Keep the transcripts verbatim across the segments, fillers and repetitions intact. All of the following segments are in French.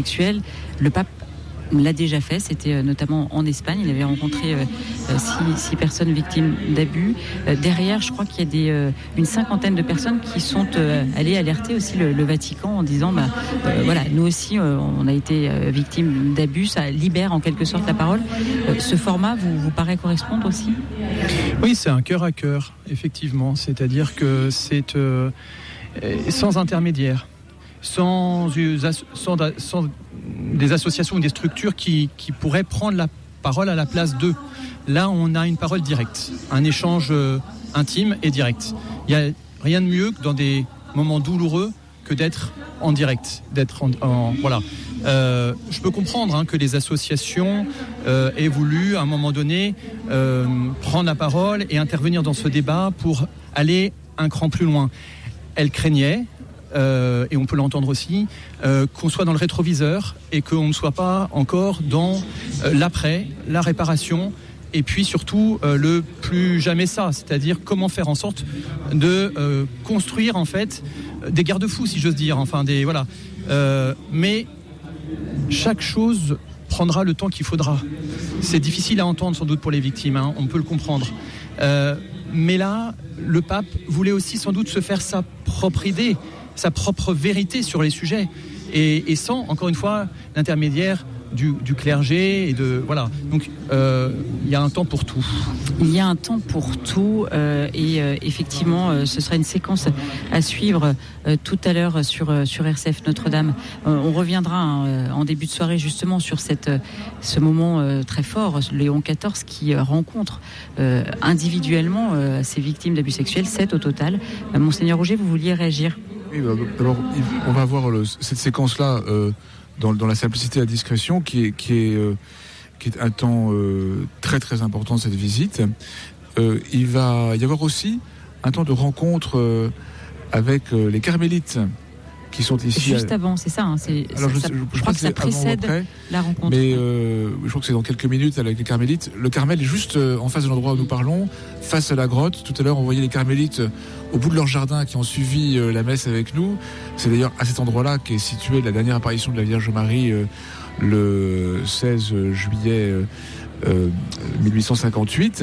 sexuels. Le pape l'a déjà fait, c'était notamment en Espagne. Il avait rencontré euh, six, six personnes victimes d'abus. Euh, derrière, je crois qu'il y a des, euh, une cinquantaine de personnes qui sont euh, allées alerter aussi le, le Vatican en disant bah, euh, voilà, nous aussi, euh, on a été euh, victimes d'abus. Ça libère en quelque sorte la parole. Euh, ce format vous, vous paraît correspondre aussi ? Oui, c'est un cœur à cœur, effectivement. C'est-à-dire que c'est euh, sans intermédiaire. Sans, sans, sans des associations ou des structures qui, qui pourraient prendre la parole à la place d'eux. Là, on a une parole directe, un échange euh, intime et direct. Il n'y a rien de mieux que dans des moments douloureux que d'être en direct, d'être en, en voilà. Euh, je peux comprendre hein, que les associations euh, aient voulu, à un moment donné, euh, prendre la parole et intervenir dans ce débat pour aller un cran plus loin. Elles craignaient. Euh, et on peut l'entendre aussi, euh, qu'on soit dans le rétroviseur et qu'on ne soit pas encore dans euh, l'après, la réparation, et puis surtout euh, le plus jamais ça, c'est-à-dire comment faire en sorte de euh, construire en fait des garde-fous, si j'ose dire, enfin des voilà. Euh, mais chaque chose prendra le temps qu'il faudra. C'est difficile à entendre sans doute pour les victimes, hein, on peut le comprendre. Euh, mais là, le pape voulait aussi sans doute se faire sa propre idée, sa propre vérité sur les sujets et, et sans, encore une fois, l'intermédiaire du, du clergé et de voilà. Donc euh, il y a un temps pour tout. Il y a un temps pour tout euh, et euh, effectivement, euh, ce sera une séquence à suivre euh, tout à l'heure sur euh, sur R C F Notre-Dame. Euh, on reviendra hein, en début de soirée justement sur cette euh, ce moment euh, très fort, Léon quatorze qui euh, rencontre euh, individuellement euh, ces victimes d'abus sexuels, sept au total. Euh, Monseigneur Roger, vous vouliez réagir ? Oui, d'abord, on va voir le, cette séquence-là euh, dans, dans la simplicité et la discrétion, qui est, qui est, euh, qui est un temps euh, très très important de cette visite. Euh, il va y avoir aussi un temps de rencontre euh, avec euh, les carmélites qui sont ici. Juste à... avant, c'est ça. Hein, c'est, Alors, ça, je, je, je, je crois que ça précède après, la rencontre. Mais euh, je crois que c'est dans quelques minutes avec les carmélites. Le Carmel est juste euh, en face de l'endroit où nous parlons, face à la grotte. Tout à l'heure, on voyait les carmélites euh, au bout de leur jardin qui ont suivi euh, la messe avec nous. C'est d'ailleurs à cet endroit-là qu'est située la dernière apparition de la Vierge Marie euh, le seize juillet euh, euh, mille huit cent cinquante-huit.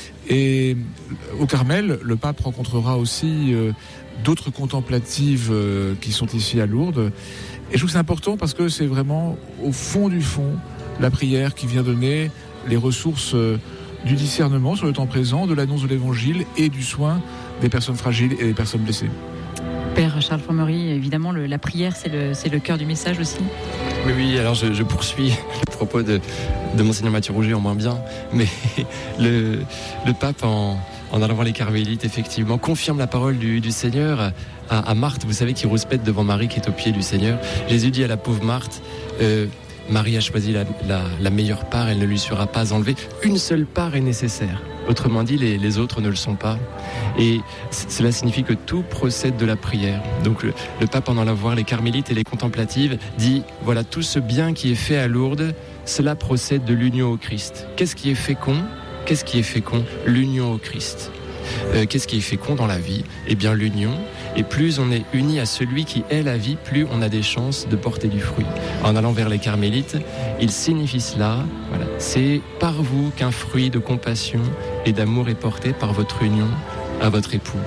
Et au Carmel, le pape rencontrera aussi euh, d'autres contemplatives euh, qui sont ici à Lourdes. Et je trouve que c'est important parce que c'est vraiment au fond du fond la prière qui vient donner les ressources euh, du discernement sur le temps présent, de l'annonce de l'évangile et du soin des personnes fragiles et des personnes blessées. Père Charles Formery, évidemment, le, la prière, c'est le, c'est le cœur du message aussi. Oui, oui, alors je, je poursuis le propos de, de Monseigneur Mathieu Roger en moins bien, mais le, le pape, en, en allant voir les carmélites, effectivement, confirme la parole du, du Seigneur à, à Marthe, vous savez, qui rouspète devant Marie, qui est au pied du Seigneur. Jésus dit à la pauvre Marthe, euh, Marie a choisi la, la, la meilleure part, elle ne lui sera pas enlevée. Une seule part est nécessaire. Autrement dit, les, les autres ne le sont pas. Et c- cela signifie que tout procède de la prière. Donc le, le pape, en allant voir les carmélites et les contemplatives, dit, voilà, tout ce bien qui est fait à Lourdes, cela procède de l'union au Christ. Qu'est-ce qui est fécond ? Qu'est-ce qui est fécond ? L'union au Christ. Euh, qu'est-ce qui est fécond dans la vie ? Eh bien, l'union. Et plus on est uni à celui qui est la vie, plus on a des chances de porter du fruit. En allant vers les carmélites, il signifie cela. Voilà. C'est par vous qu'un fruit de compassion et d'amour est porté par votre union à votre époux.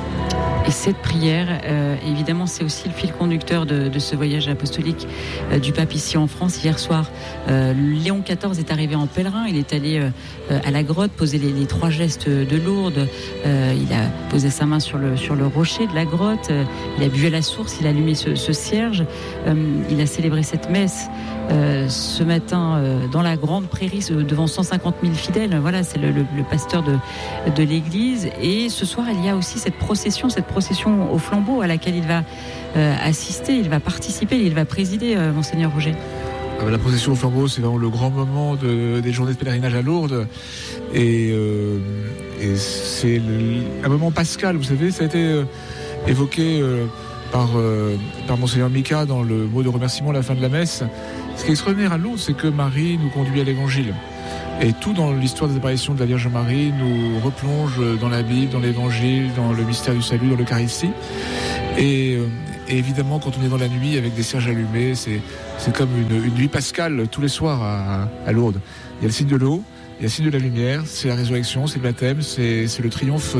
Et cette prière, euh, évidemment, c'est aussi le fil conducteur de, de ce voyage apostolique euh, du pape ici en France. Hier soir, euh, Léon quatorze est arrivé en pèlerin. Il est allé euh, à la grotte, poser les, les trois gestes de Lourdes. Euh, il a posé sa main sur le, sur le rocher de la grotte. Euh, il a bu à la source. Il a allumé ce, ce cierge. Euh, il a célébré cette messe euh, ce matin euh, dans la grande prairie devant cent cinquante mille fidèles. Voilà, c'est le, le, le pasteur de, de l'église. Et ce soir, il y a aussi cette procession, cette procession au flambeau à laquelle il va euh, assister, il va participer, il va présider, euh, Monseigneur Roger. La procession au flambeau, c'est vraiment le grand moment de, des journées de pèlerinage à Lourdes. Et, euh, et c'est le, un moment pascal, vous savez, ça a été euh, évoqué euh, par, euh, par Monseigneur Mika dans le mot de remerciement à la fin de la messe. Ce qui est extraordinaire à Lourdes, c'est que Marie nous conduit à l'évangile. Et tout dans l'histoire des apparitions de la Vierge Marie nous replonge dans la Bible, dans l'Évangile, dans le mystère du salut, dans l'Eucharistie. Et, Et évidemment, quand on est dans la nuit avec des cierges allumés, c'est, c'est comme une, une nuit pascale tous les soirs à, à Lourdes. Il y a le signe de l'eau, il y a le signe de la lumière, c'est la résurrection, c'est le baptême, c'est, c'est le triomphe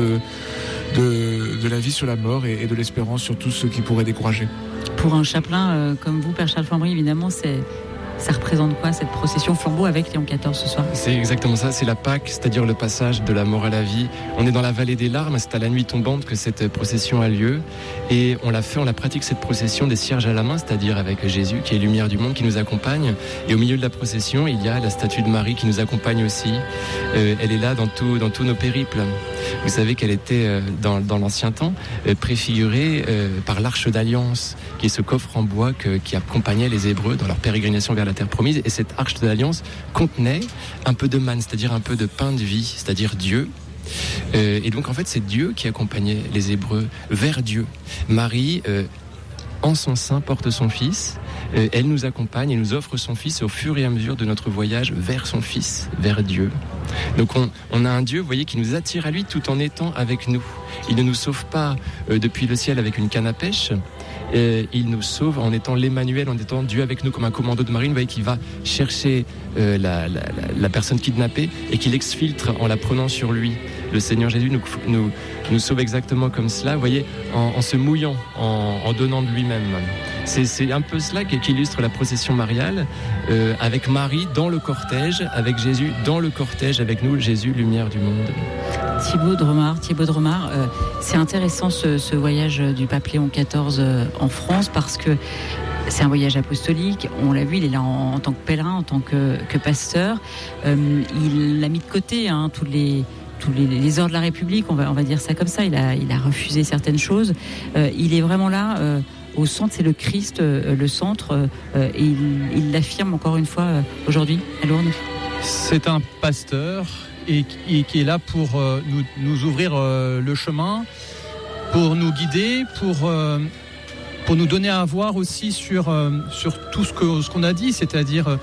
de, de la vie sur la mort et, et de l'espérance sur tout ce qui pourrait décourager. Pour un chapelain euh, comme vous, Père Charles Fambry, évidemment, c'est... ça représente quoi, cette procession flambeau avec Léon quatorze ce soir ? C'est exactement ça, c'est la Pâque, c'est-à-dire le passage de la mort à la vie. On est dans la vallée des larmes, c'est à la nuit tombante que cette procession a lieu. Et on l'a fait, on la pratique cette procession des cierges à la main, c'est-à-dire avec Jésus qui est lumière du monde, qui nous accompagne. Et au milieu de la procession, il y a la statue de Marie qui nous accompagne aussi. Euh, elle est là dans, tout, dans tous nos périples. Vous savez qu'elle était euh, dans, dans l'ancien temps euh, préfigurée euh, par l'Arche d'Alliance, qui est ce coffre en bois que, qui accompagnait les Hébreux dans leur pérégrination vers la terre promise. Et cette Arche d'Alliance contenait un peu de manne, c'est-à-dire un peu de pain de vie, c'est-à-dire Dieu. Euh, et donc en fait c'est Dieu qui accompagnait les Hébreux vers Dieu. Marie, euh, en son sein, porte son fils. Euh, elle nous accompagne et nous offre son fils au fur et à mesure de notre voyage vers son fils, vers Dieu. Donc on, on a un Dieu, vous voyez, qui nous attire à lui tout en étant avec nous. Il ne nous sauve pas euh, depuis le ciel avec une canne à pêche. Euh, il nous sauve en étant l'Emmanuel, en étant Dieu avec nous comme un commando de marine, vous voyez, qui va chercher euh, la, la, la personne kidnappée et qui l'exfiltre en la prenant sur lui. Le Seigneur Jésus nous, nous, nous sauve exactement comme cela, vous voyez, en, en se mouillant, en, en donnant de lui-même. C'est, c'est un peu cela qui, qui illustre la procession mariale, euh, avec Marie dans le cortège, avec Jésus dans le cortège, avec nous, Jésus, lumière du monde. Thibaut de Romard, Thibaut de Romard, euh, c'est intéressant ce, ce voyage du pape Léon quatorze euh, en France parce que c'est un voyage apostolique. On l'a vu, il est là en, en tant que pèlerin, en tant que, que pasteur. Euh, il a mis de côté hein, tous les tous les, les ordres de la République, on va on va dire ça comme ça. Il a il a refusé certaines choses. Euh, il est vraiment là. Euh, Au centre, c'est le Christ, euh, le centre, euh, et il, il l'affirme encore une fois euh, aujourd'hui à Lourdes. C'est un pasteur et, et qui est là pour euh, nous, nous ouvrir euh, le chemin, pour nous guider, pour, euh, pour nous donner à voir aussi sur, euh, sur tout ce, que, ce qu'on a dit, c'est-à-dire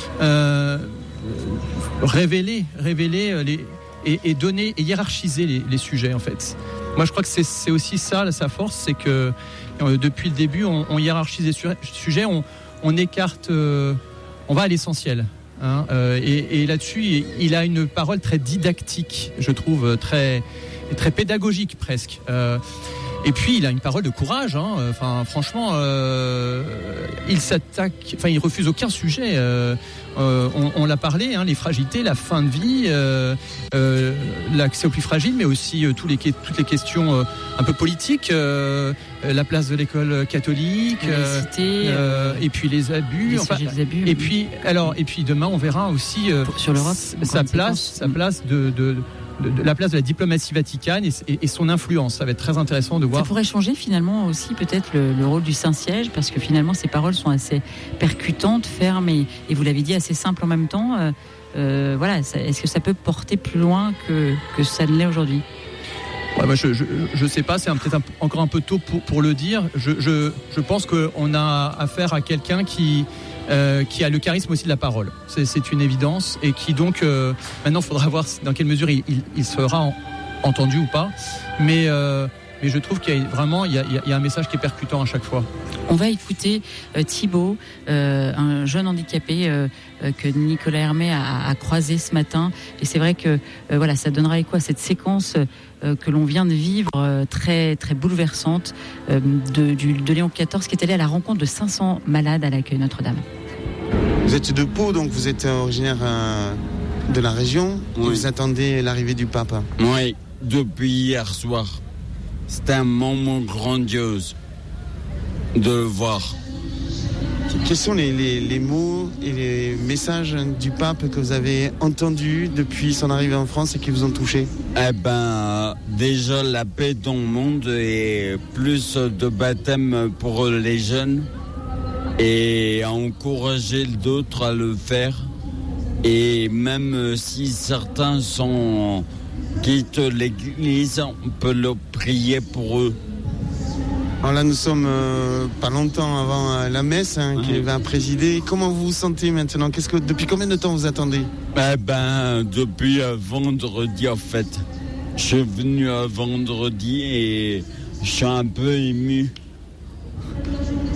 euh, révéler, révéler les, et, et donner et hiérarchiser les, les sujets en fait. Moi je crois que c'est, c'est aussi ça, sa force, c'est que euh, depuis le début on, on hiérarchise les sujets, on, on écarte, euh, on va à l'essentiel. Hein, euh, et, et là-dessus, il a une parole très didactique, je trouve, très, très pédagogique presque. Euh, et puis, il a une parole de courage. Hein, enfin, franchement, euh, il s'attaque, enfin, il refuse aucun sujet. Euh, euh, on, on l'a parlé, hein, les fragilités, la fin de vie, euh, euh, l'accès aux plus fragiles, mais aussi euh, tous les, toutes les questions euh, un peu politiques, euh, la place de l'école catholique, euh, cité, euh, et puis les abus. Les enfin, des abus et oui. puis, alors, et puis demain, on verra aussi euh, sur l'Europe, sa place, sa place de, de De, de la place de la diplomatie vaticane et, et, et son influence. Ça va être très intéressant de voir. Ça pourrait changer finalement aussi peut-être le, le rôle du Saint-Siège, parce que finalement ces paroles sont assez percutantes, fermes et, et vous l'avez dit, assez simples en même temps. Euh, euh, voilà, ça, est-ce que ça peut porter plus loin que, que ça ne l'est aujourd'hui ? Ouais, bah je, je, je sais pas, c'est un, peut-être un, encore un peu tôt pour, pour le dire. Je, je, je pense qu'on a affaire à quelqu'un qui, euh, qui a le charisme aussi de la parole. C'est, c'est une évidence et qui donc, euh, maintenant il faudra voir dans quelle mesure il, il, il sera en, entendu ou pas. Mais, euh, mais je trouve qu'il y a vraiment il y a, il y a un message qui est percutant à chaque fois. On va écouter euh, Thibaut, euh, un jeune handicapé euh, euh, que Nicolas Hermé a, a croisé ce matin. Et c'est vrai que euh, voilà, ça donnera écho à cette séquence euh, que l'on vient de vivre, euh, très très bouleversante, euh, de, du, de Léon quatorze, qui est allé à la rencontre de cinq cents malades à l'accueil Notre-Dame. Vous êtes de Pau, donc vous êtes originaire euh, de la région. Oui. Et vous attendez l'arrivée du pape. Oui, depuis hier soir. C'était un moment grandiose de le voir. Quels sont les, les, les mots et les messages du pape que vous avez entendus depuis son arrivée en France et qui vous ont touché ? Eh ben, déjà la paix dans le monde et plus de baptême pour les jeunes et encourager d'autres à le faire. Et même si certains sont quittent l'église, on peut leur prier pour eux. Alors là, nous sommes euh, pas longtemps avant euh, la messe hein, qui va présider. Comment vous vous sentez maintenant ? Qu'est-ce que, depuis combien de temps vous attendez ? Eh ben, depuis euh, vendredi en fait. Je suis venu euh, vendredi et je suis un peu ému.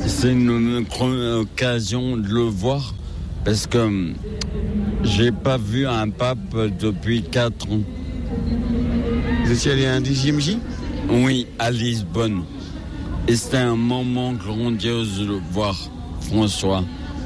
C'est une occasion de le voir parce que j'ai pas vu un pape depuis quatre ans. Vous étiez allé à un dixième J ? Oui, à Lisbonne. Et c'était un moment grandiose de voir François.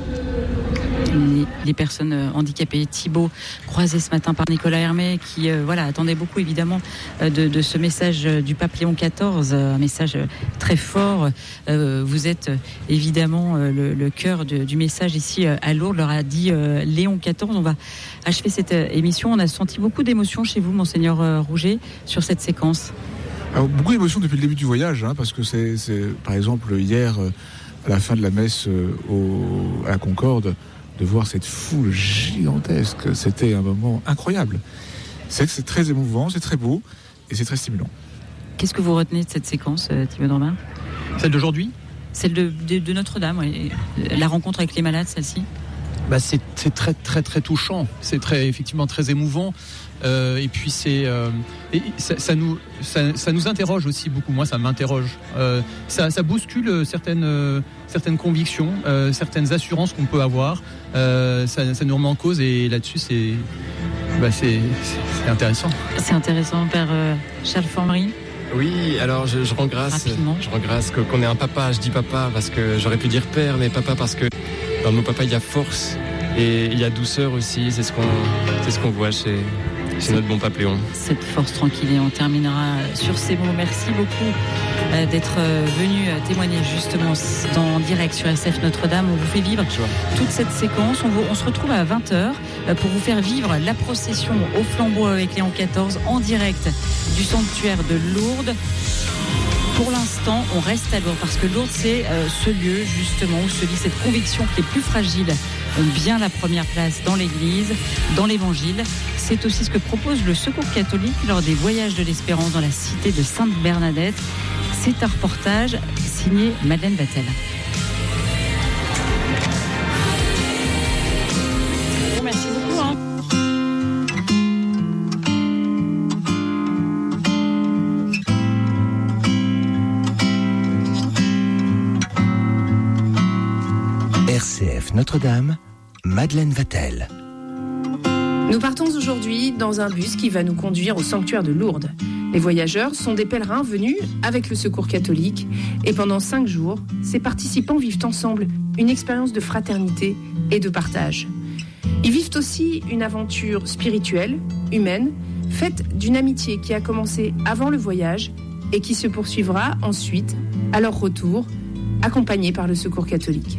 Les personnes handicapées, Thibaut, croisé ce matin par Nicolas Hermé, qui euh, voilà, attendait beaucoup évidemment euh, de, de ce message du pape Léon quatorze, un message très fort. Euh, vous êtes euh, évidemment euh, le, le cœur de, du message ici euh, à Lourdes, leur a dit euh, Léon quatorze. On va achever cette euh, émission. On a senti beaucoup d'émotions chez vous, Monseigneur euh, Rouget, sur cette séquence. Alors, beaucoup d'émotions depuis le début du voyage, hein, parce que c'est, c'est, par exemple, hier, euh, à la fin de la messe euh, au, à la Concorde, de voir cette foule gigantesque, c'était un moment incroyable. C'est, c'est très émouvant, c'est très beau et c'est très stimulant. Qu'est-ce que vous retenez de cette séquence, euh, Thibaut Dormin ? Celle d'aujourd'hui ? Celle de, de, de Notre-Dame, oui. La rencontre avec les malades, celle-ci ? Bah c'est, c'est très très très touchant, c'est très effectivement très émouvant. Euh, et puis c'est, euh, et ça, ça nous ça, ça nous interroge aussi beaucoup. Moi, ça m'interroge. Euh, ça, ça bouscule certaines euh, certaines convictions, euh, certaines assurances qu'on peut avoir. Euh, ça, ça nous remet en cause et là-dessus, c'est bah c'est, c'est, c'est intéressant. C'est intéressant, Père euh, Charles Formery. Oui, alors je, je rends grâce, Rapidement. je rends grâce que, qu'on ait un papa. Je dis papa parce que j'aurais pu dire père, mais papa parce que dans le mot papa il y a force et il y a douceur aussi. C'est ce qu'on, c'est ce qu'on voit chez, chez notre bon pape Léon. Cette force tranquille, et on terminera sur ces mots. Merci beaucoup euh, d'être euh, venu euh, témoigner justement en direct sur S F Notre-Dame. On vous fait vivre toute cette séquence. On, vous, on se retrouve à vingt heures euh, pour vous faire vivre la procession au flambeau avec Léon quatorze en direct du sanctuaire de Lourdes. Pour l'instant, on reste à Lourdes parce que Lourdes, c'est euh, ce lieu justement où se vit cette conviction que les plus fragiles ont bien la première place dans l'Église, dans l'Évangile. C'est aussi ce que propose le Secours catholique lors des voyages de l'Espérance dans la cité de Sainte-Bernadette. C'est un reportage signé Madeleine Vatel. Merci beaucoup. Hein. R C F Notre-Dame, Madeleine Vatel. Nous partons aujourd'hui dans un bus qui va nous conduire au sanctuaire de Lourdes. Les voyageurs sont des pèlerins venus avec le Secours catholique et pendant cinq jours, ces participants vivent ensemble une expérience de fraternité et de partage. Ils vivent aussi une aventure spirituelle, humaine, faite d'une amitié qui a commencé avant le voyage et qui se poursuivra ensuite à leur retour, accompagnés par le Secours catholique.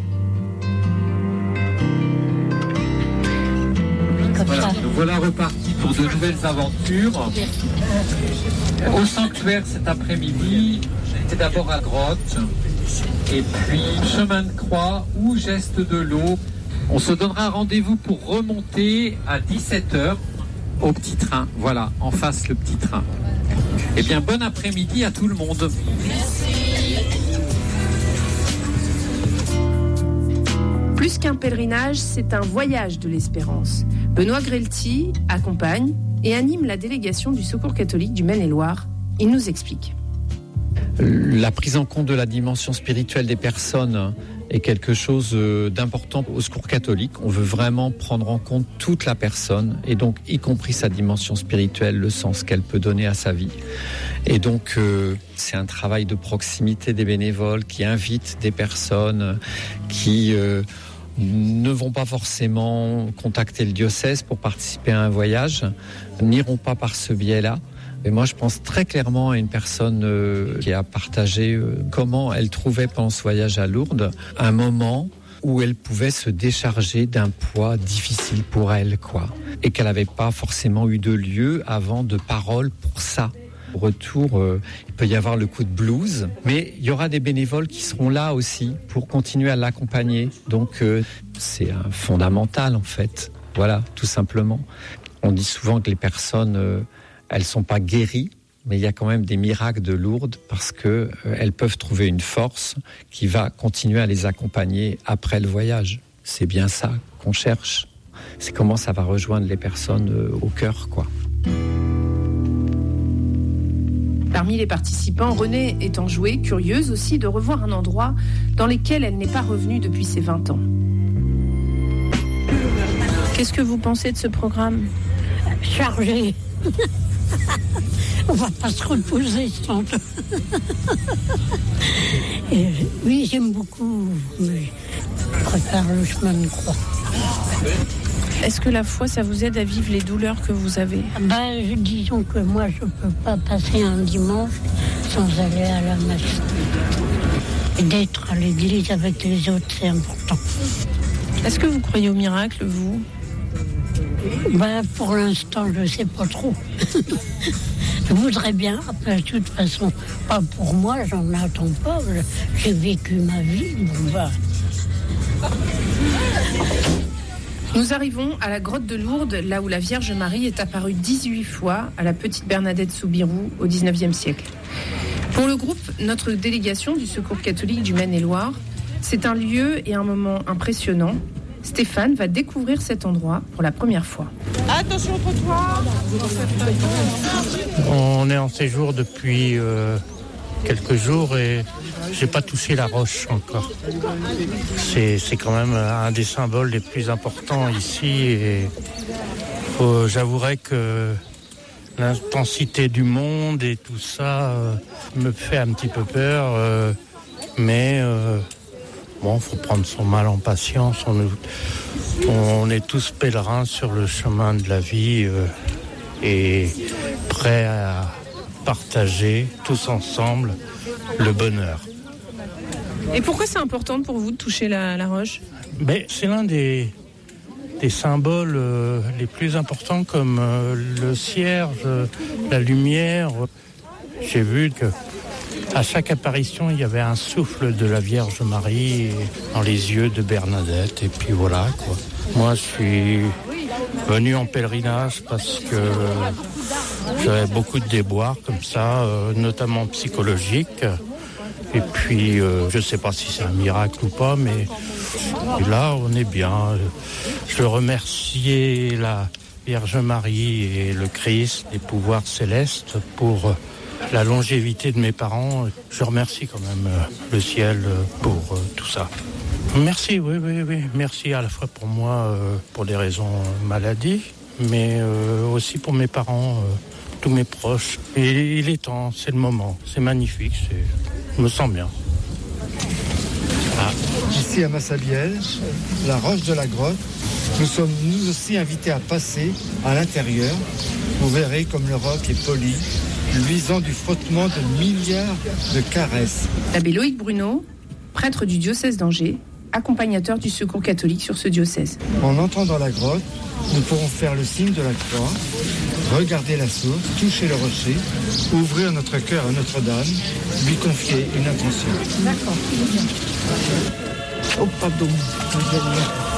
Voilà, nous voilà repartis pour de nouvelles aventures. Au sanctuaire cet après-midi, j'étais d'abord à grotte, et puis chemin de croix ou geste de l'eau. On se donnera rendez-vous pour remonter à dix-sept heures au petit train. Voilà, en face le petit train. Eh bien, bon après-midi à tout le monde. Plus qu'un pèlerinage, c'est un voyage de l'espérance. Benoît Grelty accompagne et anime la délégation du Secours catholique du Maine-et-Loire. Il nous explique. La prise en compte de la dimension spirituelle des personnes est quelque chose d'important au Secours catholique. On veut vraiment prendre en compte toute la personne et donc y compris sa dimension spirituelle, le sens qu'elle peut donner à sa vie. Et donc euh, c'est un travail de proximité des bénévoles qui invitent des personnes qui euh, ne vont pas forcément contacter le diocèse pour participer à un voyage, n'iront pas par ce biais-là. Et moi, je pense très clairement à une personne euh, qui a partagé euh, comment elle trouvait pendant ce voyage à Lourdes un moment où elle pouvait se décharger d'un poids difficile pour elle, quoi. Et qu'elle n'avait pas forcément eu de lieu avant de parole pour ça. Au retour, euh, il peut y avoir le coup de blues, mais il y aura des bénévoles qui seront là aussi pour continuer à l'accompagner. Donc, euh, c'est un fondamental, en fait. Voilà, tout simplement. On dit souvent que les personnes... Euh, elles sont pas guéries, mais il y a quand même des miracles de Lourdes parce que euh, elles peuvent trouver une force qui va continuer à les accompagner après le voyage. C'est bien ça qu'on cherche. C'est comment ça va rejoindre les personnes euh, au cœur, quoi. Parmi les participants, Renée est enjouée, curieuse aussi de revoir un endroit dans lequel elle n'est pas revenue depuis ses vingt ans. Qu'est-ce que vous pensez de ce programme ? Chargé. On va pas se reposer sans. Et, oui, j'aime beaucoup, mais je préfère le chemin de croix. Est-ce que la foi, ça vous aide à vivre les douleurs que vous avez ? Ben, disons que moi, je peux pas passer un dimanche sans aller à la messe. Et d'être à l'église avec les autres, c'est important. Est-ce que vous croyez au miracle, vous ? Ben, pour l'instant, je sais pas trop. Je voudrais bien, de toute façon, pas pour moi, j'en attends pas. J'ai vécu ma vie, bon ben. Nous arrivons à la grotte de Lourdes, là où la Vierge Marie est apparue dix-huit fois à la petite Bernadette Soubirous au dix-neuvième siècle. Pour le groupe, notre délégation du Secours catholique du Maine-et-Loire, c'est un lieu et un moment impressionnant. Stéphane va découvrir cet endroit pour la première fois. Attention au trottoir. On est en séjour depuis euh, quelques jours et j'ai pas touché la roche encore. C'est, c'est quand même un des symboles les plus importants ici et faut, j'avouerais que l'intensité du monde et tout ça euh, me fait un petit peu peur, euh, mais euh, bon, faut prendre son mal en patience. On, on est tous pèlerins sur le chemin de la vie euh, et prêts à partager tous ensemble le bonheur. Et pourquoi c'est important pour vous de toucher la, la roche ? Ben, c'est l'un des, des symboles euh, les plus importants comme euh, le cierge, euh, la lumière. J'ai vu que à chaque apparition, il y avait un souffle de la Vierge Marie dans les yeux de Bernadette. Et puis voilà, quoi. Moi, je suis venu en pèlerinage parce que j'avais beaucoup de déboires comme ça, euh, notamment psychologiques. Et puis, euh, je ne sais pas si c'est un miracle ou pas, mais là, on est bien. Je remercie la Vierge Marie et le Christ, les pouvoirs célestes, pour la longévité de mes parents. Je remercie quand même euh, le ciel pour euh, tout ça. Merci, oui, oui, oui. Merci à la fois pour moi, euh, pour des raisons maladie, mais euh, aussi pour mes parents, euh, tous mes proches. Et il est temps, c'est le moment, c'est magnifique, c'est... je me sens bien. Ah. Ici à Massabielle, la roche de la grotte, nous sommes nous aussi invités à passer à l'intérieur. Vous verrez comme le roc est poli, luisant du frottement de milliards de caresses. L'abbé Loïc Bruno, prêtre du diocèse d'Angers, accompagnateur du Secours catholique sur ce diocèse. En entrant dans la grotte, nous pourrons faire le signe de la croix, regarder la source, toucher le rocher, ouvrir notre cœur à Notre-Dame, lui confier une intention. D'accord. Oh, pardon.